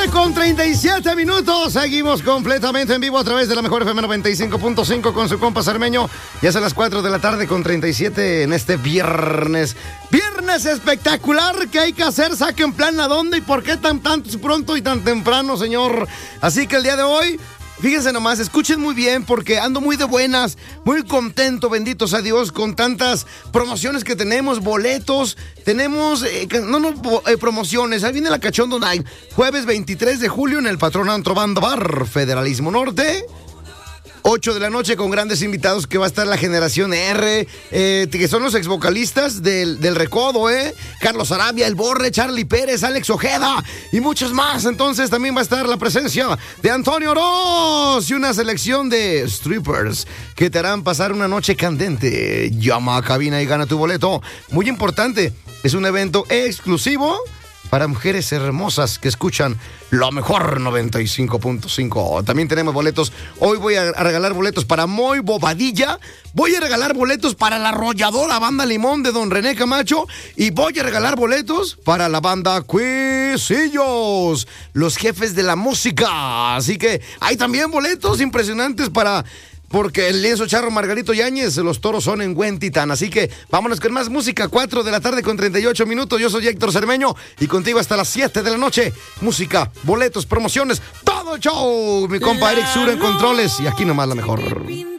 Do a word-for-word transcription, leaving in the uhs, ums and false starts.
tarde con treinta y siete minutos. Seguimos completamente en vivo a través de la mejor F M noventa y cinco punto cinco con su compa Cermeño. Ya son las cuatro de la tarde con treinta y siete en este viernes. Viernes espectacular. ¿Qué hay que hacer? Saquen plan a dónde y por qué tan tanto pronto y tan temprano, señor. Así que el día de hoy, fíjense nomás, escuchen muy bien porque ando muy de buenas, muy contento, benditos a Dios, con tantas promociones que tenemos, boletos, tenemos, eh, no, no, eh, promociones, ahí viene la Cachondo Night, jueves veintitrés de julio en el Patrón Antro Banda Bar, Federalismo Norte. ocho de la noche con grandes invitados que va a estar la Generación R, eh, que son los exvocalistas del, del Recodo, ¿eh? Carlos Arabia, El Borre, Charlie Pérez, Alex Ojeda y muchos más. Entonces también va a estar la presencia de Antonio Oroz y una selección de strippers que te harán pasar una noche candente. Llama a cabina y gana tu boleto. Muy importante, es un evento exclusivo para mujeres hermosas que escuchan lo mejor noventa y cinco punto cinco. También tenemos boletos. Hoy voy a regalar boletos para Moy Bobadilla. Voy a regalar boletos para la arrolladora Banda Limón de Don René Camacho. Y voy a regalar boletos para la banda Cuisillos, los jefes de la música. Así que hay también boletos impresionantes para... porque el lienzo charro Margarito Yáñez, los toros son en Huentitán. Así que vámonos con más música. cuatro de la tarde con treinta y ocho minutos. Yo soy Héctor Cermeño y contigo hasta las siete de la noche. Música, boletos, promociones, todo el show. Mi compa Eric Sura en controles y aquí nomás la mejor.